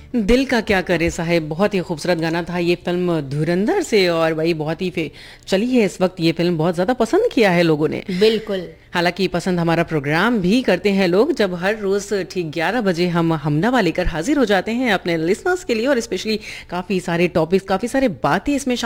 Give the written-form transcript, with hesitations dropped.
दिल का क्या करे साहेब, बहुत ही खूबसूरत गाना था ये फिल्म धुरंधर से। और भाई बहुत ही चली है इस वक्त ये फिल्म, बहुत ज़्यादा पसंद किया है लोगों ने। बिल्कुल। हालांकि पसंद हमारा प्रोग्राम भी करते हैं लोग, जब हर रोज़ ठीक 11 बजे हम हमनवा लेकर हाजिर हो जाते हैं अपने लिसनर्स के लिए, और स्पेशली काफ़ी सारे टॉपिक्स, काफ़ी सारे बातें इसमें